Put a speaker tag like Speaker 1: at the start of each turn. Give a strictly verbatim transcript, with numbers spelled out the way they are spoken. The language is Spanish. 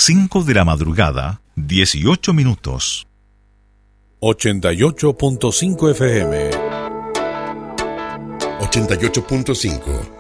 Speaker 1: cinco de la madrugada, dieciocho minutos.
Speaker 2: ochenta y ocho punto cinco F M.
Speaker 3: ochenta y ocho punto cinco.